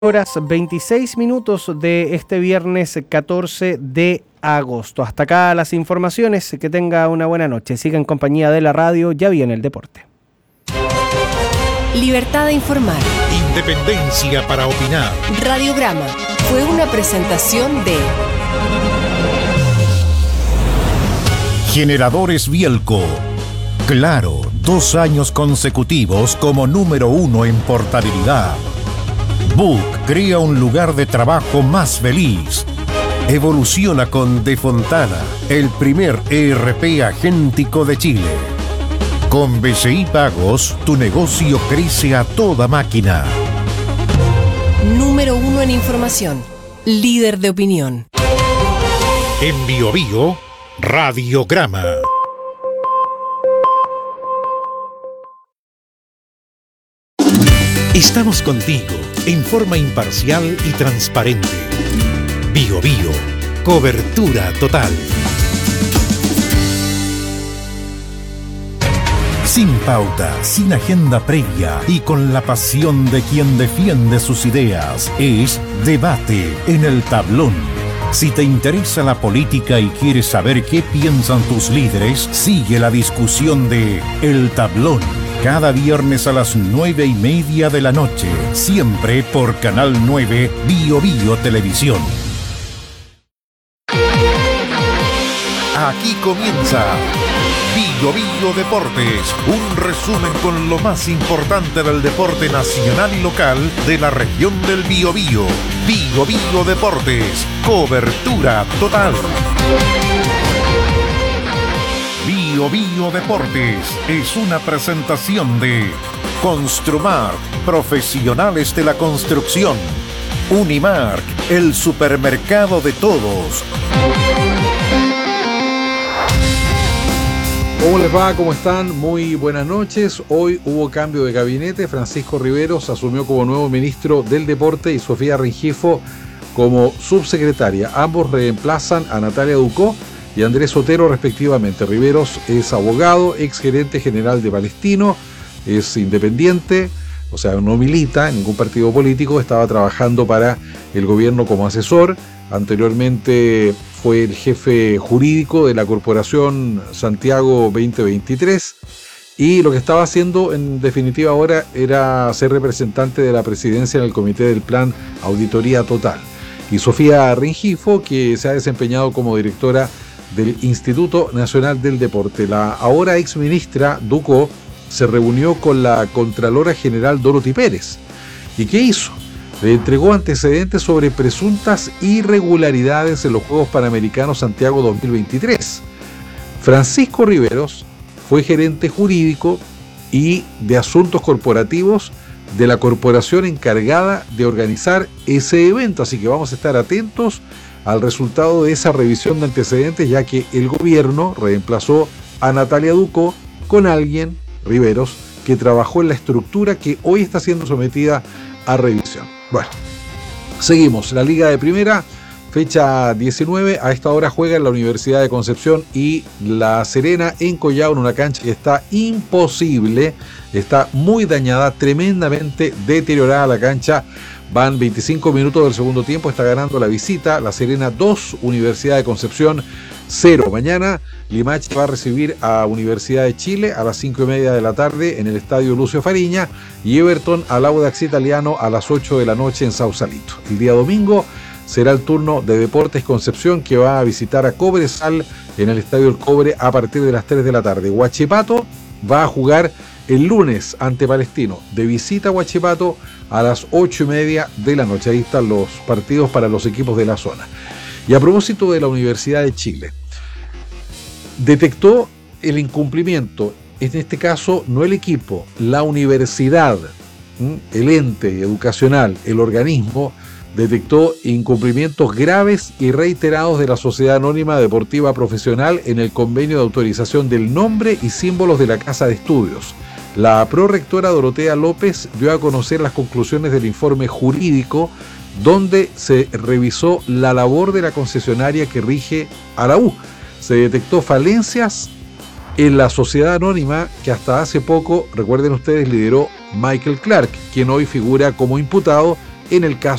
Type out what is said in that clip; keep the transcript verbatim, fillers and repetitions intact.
Horas veintiséis minutos de este viernes catorce de agosto. Hasta acá las informaciones. Que tenga una buena noche. Siga en compañía de la radio. Ya viene el deporte. Libertad de informar. Independencia para opinar. Radiograma fue una presentación de Generadores Bielco. Claro, dos años consecutivos como número uno en portabilidad. Book crea un lugar de trabajo más feliz. Evoluciona con De Fontana, el primer E R P agéntico de Chile. Con B C I Pagos, tu negocio crece a toda máquina. Número uno en información. Líder de opinión. En Bio Bio, Radiograma. Estamos contigo en forma imparcial y transparente. Bio Bio, cobertura total. Sin pauta, sin agenda previa y con la pasión de quien defiende sus ideas, es Debate en el Tablón. Si te interesa la política y quieres saber qué piensan tus líderes, sigue la discusión de El Tablón. Cada viernes a las nueve y media de la noche, siempre por Canal nueve Bio Bio Televisión. Aquí comienza Bio Bio Deportes, un resumen con lo más importante del deporte nacional y local de la región del Biobío. Bio Bio Deportes, cobertura total. Bio Bio Deportes es una presentación de Construmark, profesionales de la construcción. Unimark, el supermercado de todos. ¿Cómo les va? ¿Cómo están? Muy buenas noches. Hoy hubo cambio de gabinete. Francisco Riveros asumió como nuevo ministro del Deporte y Sofía Rengifo como subsecretaria. Ambos reemplazan a Natalia Ducó y Andrés Otero respectivamente. Riveros es abogado, ex gerente general de Palestino, es independiente, o sea, no milita en ningún partido político, estaba trabajando para el gobierno como asesor. Anteriormente fue el jefe jurídico de la Corporación Santiago veinte veintitrés y lo que estaba haciendo en definitiva ahora era ser representante de la presidencia en el Comité del Plan Auditoría Total. Y Sofía Rengifo, que se ha desempeñado como directora del Instituto Nacional del Deporte. La ahora exministra Ducó se reunió con la Contralora General Dorothy Pérez. ¿Y qué hizo? Le entregó antecedentes sobre presuntas irregularidades en los Juegos Panamericanos Santiago dos mil veintitrés. Francisco Riveros fue gerente jurídico y de asuntos corporativos de la corporación encargada de organizar ese evento, así que vamos a estar atentos al resultado de esa revisión de antecedentes, ya que el gobierno reemplazó a Natalia Ducó con alguien, Riveros, que trabajó en la estructura que hoy está siendo sometida a revisión. Bueno, seguimos. La Liga de Primera, fecha diecinueve, a esta hora juega en la Universidad de Concepción y La Serena en Collao, en una cancha que está imposible, está muy dañada, tremendamente deteriorada la cancha. Van veinticinco minutos del segundo tiempo, está ganando la visita, La Serena dos, Universidad de Concepción cero. Mañana Limache va a recibir a Universidad de Chile a las cinco y media de la tarde en el Estadio Lucio Fariña y Everton al Audax Italiano a las ocho de la noche en Sausalito. El día domingo será el turno de Deportes Concepción, que va a visitar a Cobresal en el Estadio El Cobre a partir de las tres de la tarde. Huachipato va a jugar el lunes ante Palestino, de visita a Huachipato a las ocho y media de la noche. Ahí están los partidos para los equipos de la zona. Y a propósito de la Universidad de Chile, detectó el incumplimiento, en este caso no el equipo, la universidad, el ente educacional, el organismo, detectó incumplimientos graves y reiterados de la Sociedad Anónima Deportiva Profesional en el convenio de autorización del nombre y símbolos de la Casa de Estudios. La prorectora Dorotea López dio a conocer las conclusiones del informe jurídico donde se revisó la labor de la concesionaria que rige a la U. Se detectó falencias en la sociedad anónima que hasta hace poco, recuerden ustedes, lideró Michael Clark, quien hoy figura como imputado en el caso